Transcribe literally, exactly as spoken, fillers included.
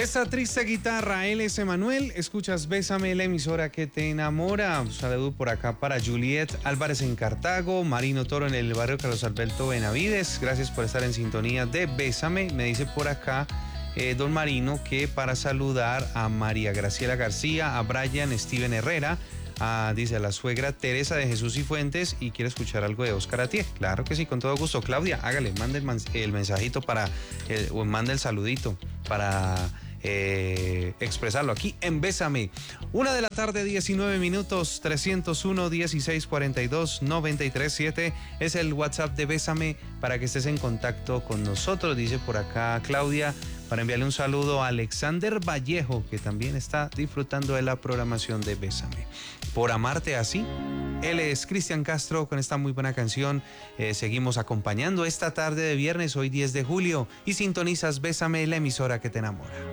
Esta triste guitarra, él es Emanuel. Escuchas Bésame, la emisora que te enamora. Un saludo por acá para Juliet Álvarez en Cartago, Marino Toro en el barrio Carlos Alberto Benavides. Gracias por estar en sintonía de Bésame. Me dice por acá eh, don Marino que para saludar a María Graciela García, a Brian Steven Herrera, a, dice a la suegra Teresa de Jesús y Fuentes, y quiere escuchar algo de Oscar Atié. Claro que sí, con todo gusto. Claudia, hágale, mande el, el mensajito para, el, o mande el saludito para eh, expresarlo aquí en Bésame. Una de la tarde, diecinueve minutos, trescientos uno, dieciséis cuarenta y dos, noventa y tres siete es el WhatsApp de Bésame para que estés en contacto con nosotros. Dice por acá Claudia, para enviarle un saludo a Alexander Vallejo, que también está disfrutando de la programación de Bésame. Por amarte así, él es Cristian Castro con esta muy buena canción. Eh, seguimos acompañando esta tarde de viernes, hoy diez de julio, y sintonizas Bésame, la emisora que te enamora.